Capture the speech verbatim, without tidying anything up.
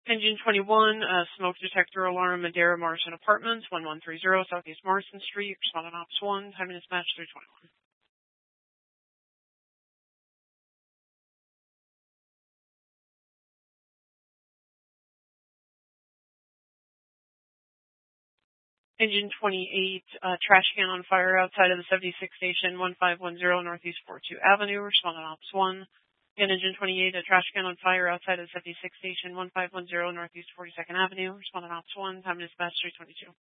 Engine twenty-one, uh, smoke detector alarm, Madera Morrison Apartments, one one three zero Southeast Morrison Street, responding Ops one, time and dispatch three twenty-one. Engine twenty-eight, uh, trash can on fire outside of the seventy-six station, one five one zero Northeast forty-two Avenue, responding Ops one. And Engine twenty-eight, a trash can on fire outside of the seventy-six station, one five one zero Northeast forty-second Avenue, responding Ops one, time and dispatch three twenty-two.